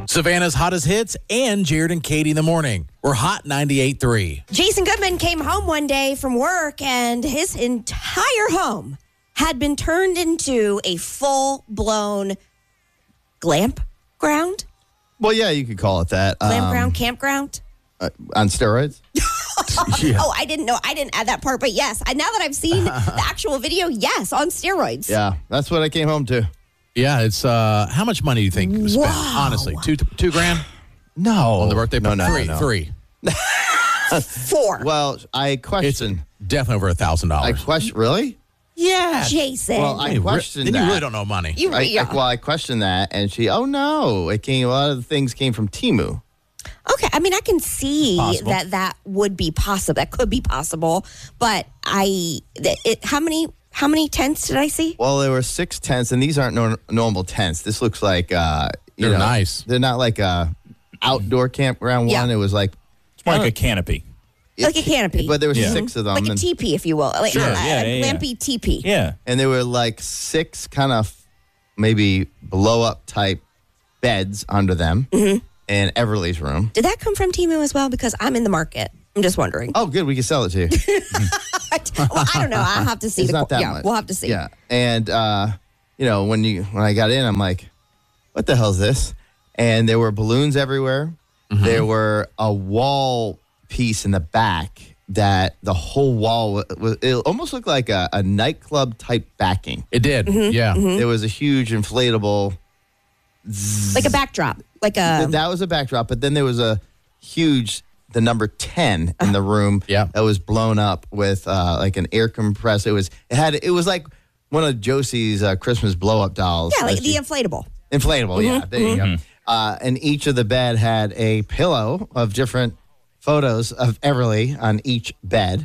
Savannah's hottest hits and Jared and Katie in the morning. We're Hot 98.3. Jason Goodman came home one day from work and his entire home had been turned into a full-blown glamp ground? Well, yeah, you could call it that. Glamp ground, campground? On steroids? Yeah. Oh, I didn't know. I didn't add that part, but yes. Now that I've seen the actual video, yes, on steroids. Yeah, that's what I came home to. Yeah, it's how much money do you think was spent? Wow. Honestly, $2 grand No. on the birthday party? No. Three. 4. Well, I It's question. definitely over $1,000. Really? Yeah. Jason. Well, I questioned Then that. you really don't know money. I questioned that, and a lot of the things came from Temu. Okay, I mean, I can see Possible. that would be possible. That could be possible, but how many tents did I see? Well, there were 6 tents, and these aren't normal tents. This looks like They're nice. They're not like a outdoor campground Yeah. one. It was like It's more like a canopy. Like a canopy. but there were Yeah. 6 of them, Like a teepee, if you will. Like Sure, a yeah. glampy teepee. Yeah. and there were like 6 kind of maybe blow up type beds under them in Everly's room. Did that come from Temu as well? Because I'm in the market. I'm just wondering. Oh, good. We can sell it to you. Well, I don't know. I'll have to see. It's not that yeah, much. we'll have to see. Yeah, and when I got in, I'm like, "What the hell is this?" And there were balloons everywhere. Mm-hmm. There were a wall piece in the back that the whole wall was. It almost looked like a nightclub type backing. It did. Yeah. There was a huge inflatable. Like a backdrop. Like a. That was a backdrop, but then there was a huge. The number 10 in the room Yeah. that was blown up with like an air compressor. It was like one of Josie's Christmas blow up dolls. Yeah, like that the she- inflatable. inflatable. Yeah, there you go. And each of the bed had a pillow of different photos of Everly on each bed.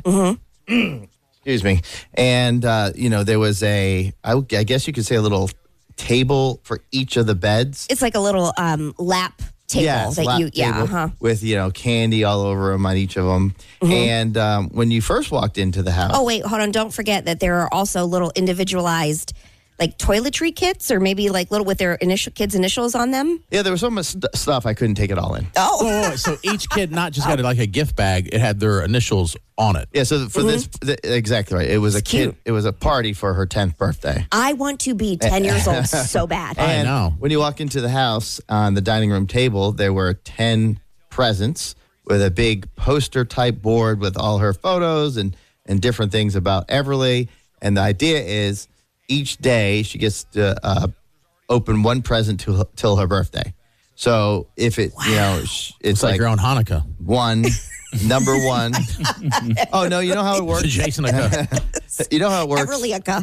Excuse me. And there was I guess you could say a little table for each of the beds. It's like a little lap table it's a lap table with candy all over them on each of them. And when you first walked into the house, Oh, wait, hold on. Don't forget that there are also little individualized, like toiletry kits or maybe like little with their kids' initials on them. yeah, there was so much stuff I couldn't take it all in. Oh, So each kid not just got like a gift bag, it had their initials on it. Yeah, so for this, exactly right. It was a kid. cute. It was a party for her 10th birthday. I want to be 10 years old so bad. I know. When you walk into the house, on the dining room table, there were 10 presents with a big poster type board with all her photos and different things about Everly. And the idea is each day she gets to open one present till her birthday. So if it's It's like your own Hanukkah. number 1. Oh no, you know how it works. Jason, You know how it works. Everly-aka.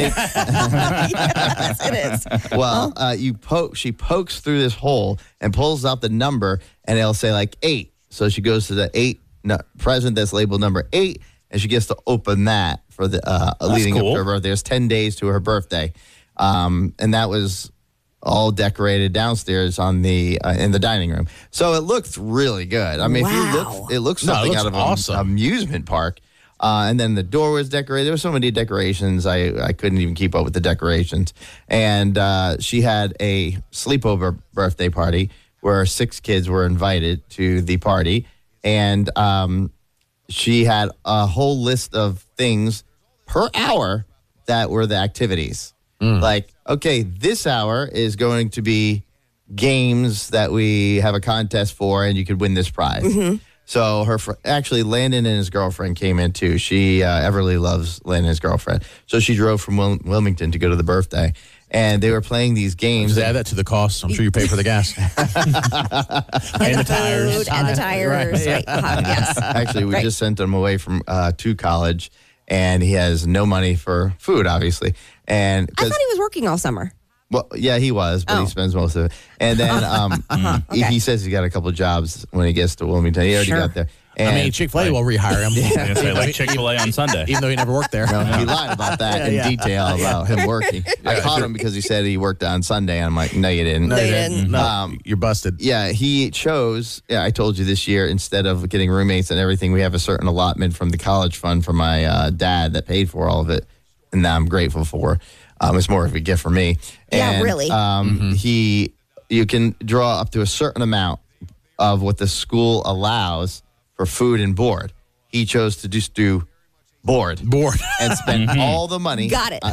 Yes, it is. Well, she pokes through this hole and pulls out the number, and it'll say like 8. So she goes to the 8 present that's labeled number 8, and she gets to open that for the leading up cool. to her birthday. There's 10 days to her birthday, and that was all decorated downstairs on the in the dining room. So it looks really good. I mean, if you Wow. look, it looks No, it something looks out of awesome. an amusement park. And then the door was decorated. There were so many decorations, I couldn't even keep up with the decorations. And she had a sleepover birthday party where 6 kids were invited to the party. And she had a whole list of things per hour that were the activities. Like, okay, this hour is going to be games that we have a contest for, and you could win this prize. So actually, Landon and his girlfriend came in too. Everly loves Landon and his girlfriend. So she drove from Wilmington to go to the birthday. And they were playing these games. just add that to the cost. I'm sure you pay for the gas. And the tires. food and the tires. Right. Yes. Actually, we Right. just sent him away from to college, and he has no money for food, obviously. And I thought he was working all summer. well, yeah, he was, but Oh. he spends most of it. And then he says he's got a couple of jobs when he gets to Wilmington. He already Sure. got there. And I mean, Chick-fil-A will rehire him. I'm gonna say like Chick-fil-A on Sunday. Even though he never worked there. he lied about that in detail about him working. I caught him because he said he worked on Sunday. And I'm like, no, you didn't. No, you didn't. No, you're busted. Yeah, he chose, I told you this year, instead of getting roommates and everything, we have a certain allotment from the college fund from my dad that paid for all of it. And that I'm grateful for. It's more of a gift for me. Yeah, And, really. He you can draw up to a certain amount of what the school allows for food and board. He chose to just do board and spend all the money. Got it.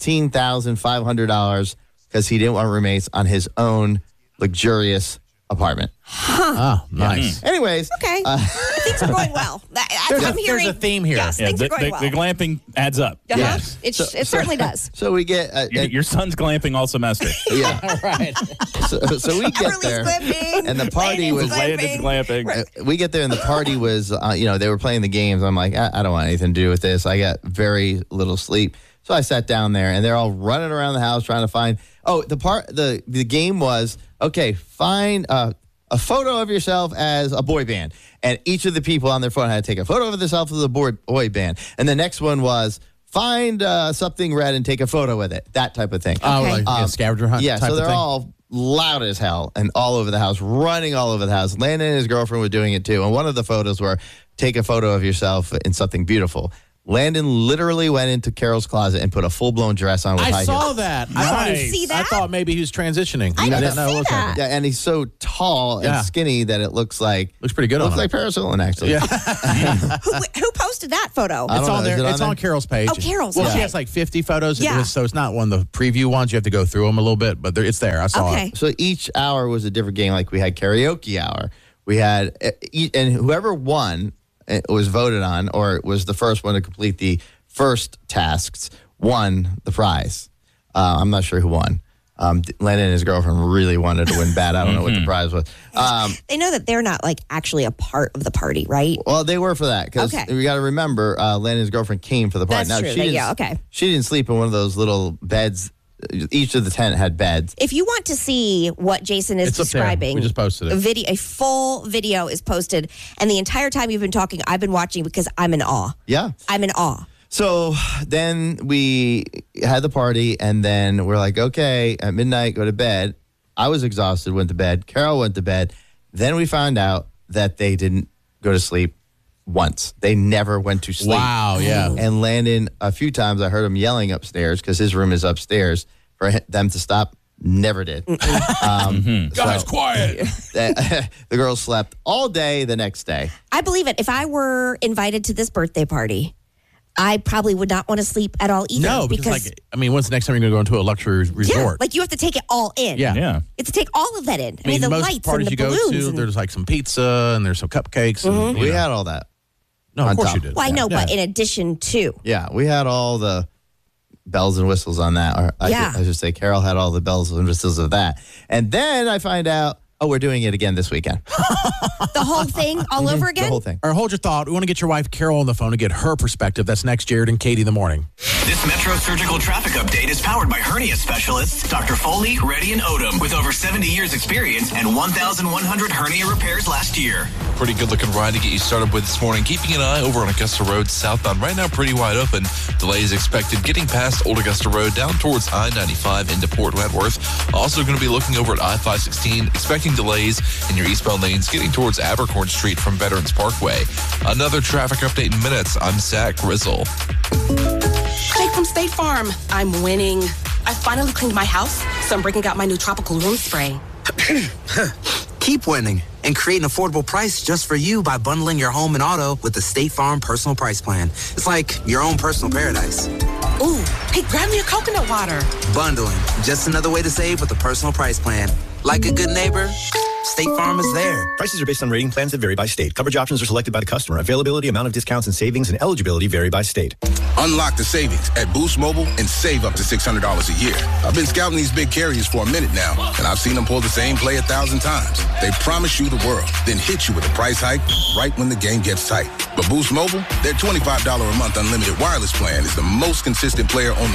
$16,500 because he didn't want roommates on his own luxurious apartment. Oh, nice. Anyways, Okay. Things are going well. There's a theme here. Yes, Yeah, things the, are going the, well. the glamping adds up. Yes. It certainly does. so we get Your son's glamping all semester. yeah. Right. So we get Everly's there, glamping, and the party Landon's was. Landon's glamping. We get there, and the party was. They were playing the games. I'm like, I don't want anything to do with this. I got very little sleep, so I sat down there, and they're all running around the house trying to find. Oh, the game was okay. Find a photo of yourself as a boy band. And each of the people on their phone had to take a photo of themselves as a boy band. And the next one was find something red and take a photo with it. That type of thing. Oh, like scavenger hunt Yeah, type so of they're thing? all loud as hell and all over the house, running all over the house. Landon and his girlfriend were doing it too. And one of the photos were take a photo of yourself in something beautiful. Landon literally went into Carol's closet and put a full-blown dress on with high I heels. saw that. Nice. See that? I thought maybe he was transitioning. I didn't didn't know see what was that. happening. Yeah, and he's so tall Yeah. and skinny that it looks like Looks pretty good on looks him. like Paris Hilton, actually. Yeah. Who posted that photo? I It's don't on know. there. Is it on It's there? on Carol's page. Oh, Carol's, Well, she okay. has like 50 photos. Yeah. So it's not one of the preview ones. You have to go through them a little bit, but it's there. I saw Okay. it. So each hour was a different game. Like we had karaoke hour. We had, and whoever won was voted on, or was the first one to complete the first tasks, won the prize. I'm not sure who won. Landon and his girlfriend really wanted to win bad. I don't know what the prize was. They know that they're not like actually a part of the party, right? Well, they were for that because Okay. we got to remember Landon and his girlfriend came for the party. That's true. She didn't, Yeah, okay. She didn't sleep in one of those little beds. Each of the tent had beds. If you want to see what Jason is It's up there. describing, We just posted it. a full video is posted, and the entire time you've been talking, I've been watching because I'm in awe. Yeah. I'm in awe. So then we had the party, and then we're like, okay, at midnight, go to bed. I was exhausted, went to bed. Carol went to bed. Then we found out that they didn't go to sleep once. They never went to sleep. Wow. Yeah. And Landon, a few times I heard him yelling upstairs because his room is upstairs for them to stop. Never did. Guys, quiet. The girls slept all day the next day. I believe it. If I were invited to this birthday party, I probably would not want to sleep at all either. No, because like, I mean, when's the next time you're going to go into a luxury yeah, resort? like you have to take it all in. Yeah. Yeah. You have to take all of that in. I mean, the most lights parties and the you go balloons. to, and- there's like some pizza and there's some cupcakes. And, We had all that. no, of on course top. you did. well, I know, Yeah. but in addition to, Yeah, we had all the bells and whistles on that. Or Yeah. I should say Carol had all the bells and whistles of that. And then I find out, we're doing it again this weekend. the whole thing all over again. The whole thing. All right, hold your thought. We want to get your wife Carol on the phone to get her perspective. That's next, Jared and Katie in the morning. This Metro Surgical Traffic Update is powered by hernia specialists Dr. Foley, Reddy, and Odom with over 70 years experience and 1,100 hernia repairs last year. Pretty good looking ride to get you started with this morning. Keeping an eye over on Augusta Road southbound. Right now, pretty wide open. Delays expected getting past Old Augusta Road down towards I-95 into Port Wentworth. Also going to be looking over at I-516, expecting delays in your eastbound lanes getting towards Abercorn Street from Veterans Parkway. Another traffic update in minutes. I'm Zach Grizzle. Jake from State Farm. I'm winning. I finally cleaned my house, so I'm breaking out my new tropical room spray. Keep winning and create an affordable price just for you by bundling your home and auto with the State Farm Personal Price Plan. It's like your own personal paradise. Ooh, hey, grab me a coconut water. Bundling, just another way to save with the Personal Price Plan. Like a good neighbor, State Farm is there. Prices are based on rating plans that vary by state. Coverage options are selected by the customer. Availability, amount of discounts and savings, and eligibility vary by state. Unlock the savings at Boost Mobile and save up to $600 a year. I've been scouting these big carriers for a minute now, and I've seen them pull the same play 1,000 times. They promise you the world, then hit you with a price hike right when the game gets tight. But Boost Mobile, their $25 a month unlimited wireless plan is the most consistent player on the